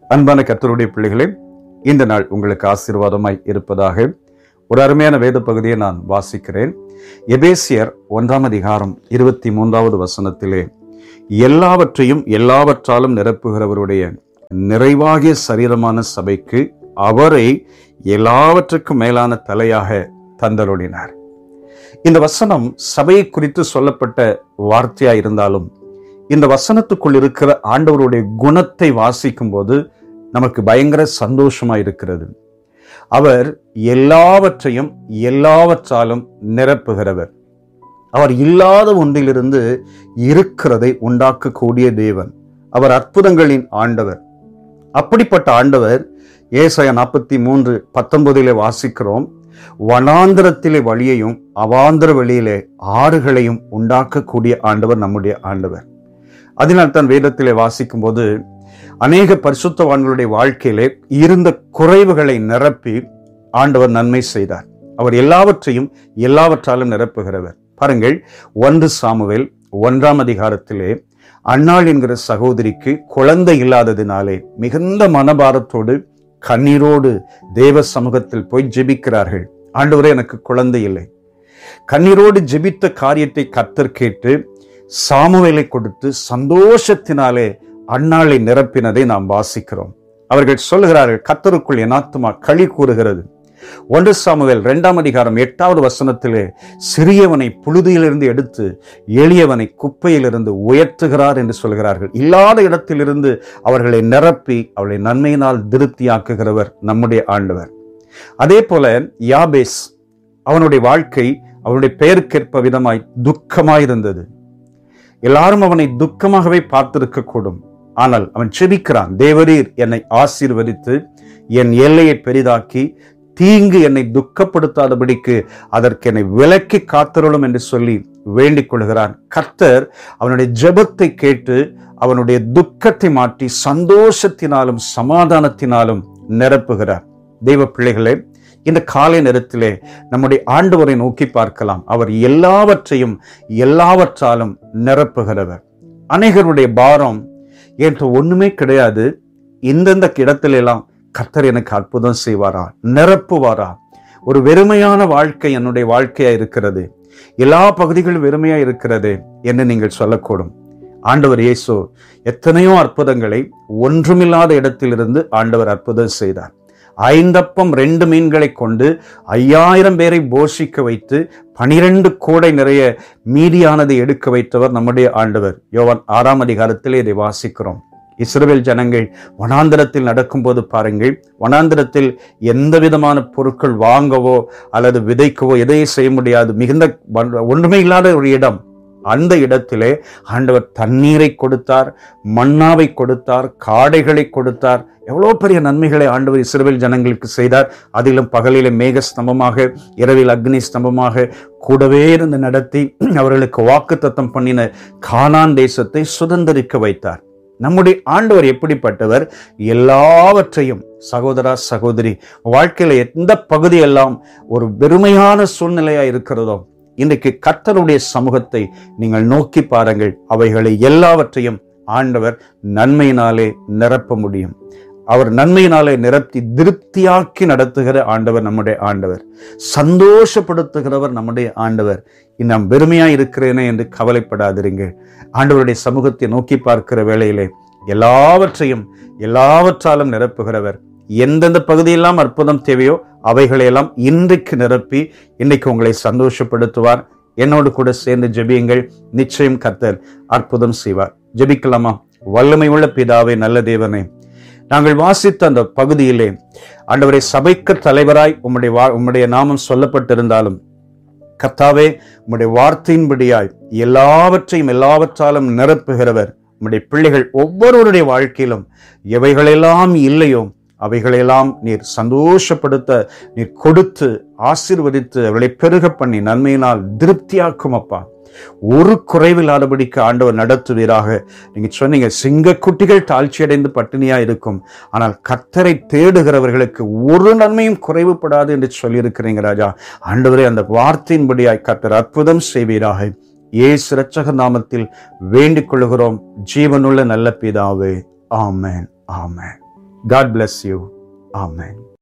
அன்பான கர்த்தருடைய பிள்ளைகளே, இந்த நாள் உங்களுக்கு ஆசீர்வாதமாய் இருப்பதாக ஒரு அருமையான வேத பகுதியை நான் வாசிக்கிறேன். எபேசியர் 1 வசனத்திலே, எல்லாவற்றையும் எல்லாவற்றாலும் நிரப்புகிறவருடைய நிறைவாகிய சரீரமான சபைக்கு அவரை எல்லாவற்றுக்கும் மேலான தலையாக தந்தருளினார். இந்த வசனம் சபையை குறித்து சொல்லப்பட்ட வார்த்தையா இருந்தாலும், இந்த வசனத்துக்குள் இருக்கிற ஆண்டவருடைய குணத்தை வாசிக்கும் போது நமக்கு பயங்கர சந்தோஷமா இருக்கிறது. அவர் எல்லாவற்றையும் எல்லாவற்றாலும் நிரப்புகிறவர். அவர் இல்லாத ஒன்றிலிருந்து இருக்கிறதை உண்டாக்கக்கூடிய தேவன். அவர் அற்புதங்களின் ஆண்டவர். அப்படிப்பட்ட ஆண்டவர் ஏசாயா 43:19 வாசிக்கிறோம், வனாந்திரத்திலே வழியையும் அவாந்திர வெளியிலே ஆறுகளையும் உண்டாக்கக்கூடிய ஆண்டவர் நம்முடைய ஆண்டவர். அதனால் தான் வேதத்திலே வாசிக்கும் போது அநேக பரிசுத்தவான்களுடைய வாழ்க்கையிலே இருந்த குறைவுகளை நிரப்பி ஆண்டவர் நன்மை செய்தார். அவர் எல்லாவற்றையும் எல்லாவற்றாலும் நிரப்புகிறவர். பாருங்கள், 1 சாமுவேல் 1 அன்னாள் என்கிற சகோதரிக்கு குழந்தை இல்லாததினாலே மிகுந்த மனபாரத்தோடு கண்ணீரோடு தேவ சமூகத்தில் போய் ஜெபிக்கிறார்கள். ஆண்டவரே, எனக்கு குழந்தை இல்லை. கண்ணீரோடு ஜெபித்த காரியத்தை கர்த்தர் கேட்டு சாமுவேலை கொடுத்து சந்தோஷத்தினாலே அன்னாளை நிரப்பினதை நாம் வாசிக்கிறோம். அவர்கள் சொல்லுகிறார்கள், கர்த்தருக்குள் என் ஆத்துமா களி கூறுகிறது. 1 சாமுவேல் 2 வசனத்திலே, சிறியவனை புழுதியிலிருந்து எடுத்து எளியவனை குப்பையிலிருந்து உயர்த்துகிறார் என்று சொல்கிறார்கள். இல்லாத இடத்திலிருந்து அவர்களை நிரப்பி அவளை நன்மையினால் திருப்தியாக்குகிறவர் நம்முடைய ஆண்டவர். அதே போல யாபேஸ், அவனுடைய வாழ்க்கை அவனுடைய பெயருக்கேற்ப விதமாய் துக்கமாயிருந்தது. எல்லாரும் அவனை துக்கமாகவே பார்த்திருக்க கூடும். ஆனால் அவன் செபிக்கிறான், தேவரீர் என்னை ஆசீர்வதித்து என் எல்லையை பெரிதாக்கி தீங்கு என்னை துக்கப்படுத்தாதபடிக்கு அதற்கு என்னை விலக்கி காத்தருளும் என்று சொல்லி வேண்டிக் கொள்கிறான். கர்த்தர் அவனுடைய ஜெபத்தை கேட்டு அவனுடைய துக்கத்தை மாற்றி சந்தோஷத்தினாலும் சமாதானத்தினாலும் நிரப்புகிறார். தெய்வ பிள்ளைகளே, இந்த காலை நேரத்திலே நம்முடைய ஆண்டவரை நோக்கி பார்க்கலாம். அவர் எல்லாவற்றையும் எல்லாவற்றாலும் நிரப்புகிறவர். அநேகருடைய பாரம், என்கிட்ட ஒண்ணுமே கிடையாது, இந்தந்த இடத்துல எல்லாம் கர்த்தர் எனக்கு அற்புதம் செய்வாரா, நிரப்புவாரா? ஒரு வெறுமையான வாழ்க்கை என்னுடைய வாழ்க்கையா இருக்கிறது, எல்லா பகுதிகளும் வெறுமையா இருக்கிறது என்று நீங்கள் சொல்லக்கூடும். ஆண்டவர் இயேசு எத்தனையோ அற்புதங்களை ஒன்றுமில்லாத இடத்திலிருந்து ஆண்டவர் அற்புதம் செய்தார். 5 அப்பம் 2 மீன்களை கொண்டு 5000 பேரை போஷிக்க வைத்து 12 கூடை நிறைய மீதியானதை எடுக்க வைத்தவர் நம்முடைய ஆண்டவர். யோவான் 6 இதை வாசிக்கிறோம். இஸ்ரவேல் ஜனங்கள் வனாந்திரத்தில் நடக்கும்போது பாருங்கள், வனாந்திரத்தில் எந்த விதமான பொருட்கள் வாங்கவோ அல்லது விதைக்கவோ எதையும் செய்ய முடியாது, மிகுந்த ஒன்றுமே இல்லாத ஒரு இடம். அந்த இடத்திலே ஆண்டவர் தண்ணீரை கொடுத்தார், மன்னாவை கொடுத்தார், காடைகளை கொடுத்தார். எவ்வளவு பெரிய நன்மைகளை ஆண்டவர் இஸ்ரவேல் ஜனங்களுக்கு செய்தார். அதிலும் பகலிலே மேக ஸ்தம்பமாக, இரவில் அக்னி ஸ்தம்பமாக கூடவே இருந்து நடத்தி அவர்களுக்கு வாக்குத்தத்தம் பண்ணின கானான் தேசத்தை சுதந்திரிக்க வைத்தார். நம்முடைய ஆண்டவர் எப்படிப்பட்டவர்? எல்லாவற்றையும், சகோதரா சகோதரி, வாழ்க்கையில எந்த பகுதியெல்லாம் ஒரு வெறுமையான சூழ்நிலையா இருக்கிறதோ, இன்றைக்கு கர்த்தருடைய சமூகத்தை நீங்கள் நோக்கி பாருங்கள். அவைகளை எல்லாவற்றையும் ஆண்டவர் நன்மையினாலே நிரப்ப முடியும். அவர் நன்மையினாலே நிரப்பி திருப்தியாக்கி நடத்துகிற ஆண்டவர் நம்முடைய ஆண்டவர். சந்தோஷப்படுத்துகிறவர் நம்முடைய ஆண்டவர். நான் வெறுமையா இருக்கிறேனே என்று கவலைப்படாதிருங்கள். ஆண்டவருடைய சமூகத்தை நோக்கி பார்க்கிற வேளையிலே எல்லாவற்றையும் எல்லாவற்றாலும் நிரப்புகிறவர். எந்தெந்த பகுதியெல்லாம் அற்புதம் தேவையோ அவைகளையெல்லாம் இன்றைக்கு நிரப்பி இன்றைக்கு உங்களை சந்தோஷப்படுத்துவார். என்னோடு கூட சேர்ந்து ஜெபியுங்கள். நிச்சயம் கர்த்தர் அற்புதம் செய்வார். ஜெபிக்கலாமா? வல்லமை உள்ள பிதாவே, நல்ல தேவனே, நாங்கள் வாசித்த அந்த பகுதியிலே ஆண்டவரை சபைக்கு தலைவராய் உம்முடைய நாமம் சொல்லப்பட்டிருந்தாலும் கர்த்தாவே, உம்முடைய வார்த்தையின்படியாய் எல்லாவற்றையும் எல்லாவற்றாலும் நிரப்புகிறவர். உம்முடைய பிள்ளைகள் ஒவ்வொருவருடைய வாழ்க்கையிலும் எவைகளெல்லாம் இல்லையோ அவைகளெல்லாம் நீர் சந்தோஷப்படுத்த, நீர் கொடுத்து ஆசீர்வதித்து அவர்களை பெருக பண்ணி நன்மையினால் திருப்தியாக்கும் அப்பா. ஒரு குறைவில்லாதபடிக்கு ஆண்டவர் நடத்துவீராக. நீங்க சொன்னீங்க, சிங்கக்குட்டிகள் தாழ்ச்சியடைந்து பட்டினியா இருக்கும், ஆனால் கர்த்தரை தேடுகிறவர்களுக்கு ஒரு நன்மையும் குறைவுபடாது என்று சொல்லியிருக்கிறீங்க ராஜா. ஆண்டவரே, அந்த வார்த்தையின்படியாய் கர்த்தர் அற்புதம் செய்வீராக. இயேசு இரட்சகர் நாமத்தில் வேண்டிக் கொள்கிறோம் ஜீவனுள்ள நல்ல பிதாவே. ஆமென், ஆமென். God bless you. Amen.